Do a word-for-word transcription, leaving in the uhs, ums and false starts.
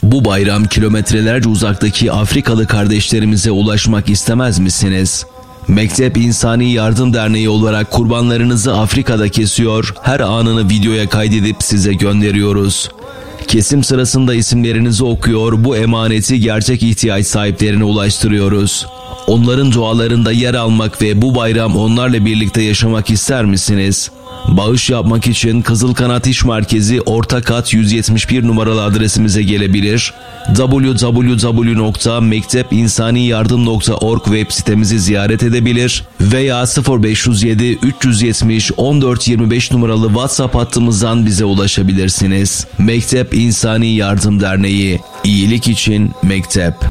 Bu bayram kilometrelerce uzaktaki Afrikalı kardeşlerimize ulaşmak istemez misiniz? Mektep İnsani Yardım Derneği olarak kurbanlarınızı Afrika'da kesiyor, her anını videoya kaydedip size gönderiyoruz. Kesim sırasında isimlerinizi okuyor, bu emaneti gerçek ihtiyaç sahiplerine ulaştırıyoruz. Onların dualarında yer almak ve bu bayram onlarla birlikte yaşamak ister misiniz? Bağış yapmak için Kızıl Kanat İş Merkezi Orta Kat yüz yetmiş bir numaralı adresimize gelebilir. double-u double-u double-u nokta mektep insani yardım nokta org web sitemizi ziyaret edebilir veya sıfır beş yüz yedi üç yüz yetmiş on dört yirmi beş numaralı WhatsApp hattımızdan bize ulaşabilirsiniz. Mektep İnsani Yardım Derneği, iyilik için mektep.